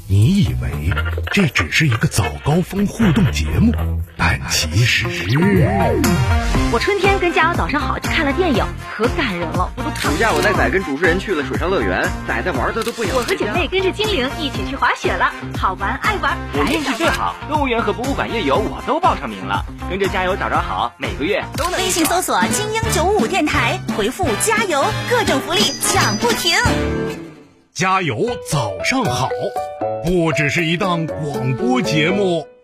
你以为这只是一个早高峰互动节目，但其实我春天跟加油早上好去看了电影，可感人了，我都看不。 暑假我带仔跟主持人去了水上乐园，仔玩的都不想。 我和姐妹跟着精灵一起去滑雪了，好玩爱玩。 我运气最好，动物园和博物馆夜游我都报上名了。跟着加油找好，每个月都能。 微信搜索精英955电台，回复加油，各种福利抢不停。 加油早上好，不只是一档广播节目。